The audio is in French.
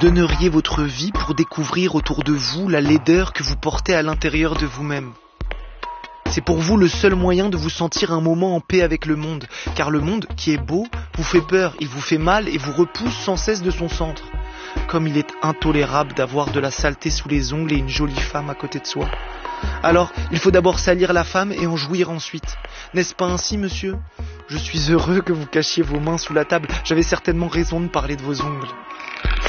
donneriez votre vie pour découvrir autour de vous la laideur que vous portez à l'intérieur de vous-même. C'est pour vous le seul moyen de vous sentir un moment en paix avec le monde, car le monde, qui est beau, vous fait peur, il vous fait mal et vous repousse sans cesse de son centre. Comme il est intolérable d'avoir de la saleté sous les ongles et une jolie femme à côté de soi. Alors, il faut d'abord salir la femme et en jouir ensuite. N'est-ce pas ainsi, monsieur ? Je suis heureux que vous cachiez vos mains sous la table. J'avais certainement raison de parler de vos ongles.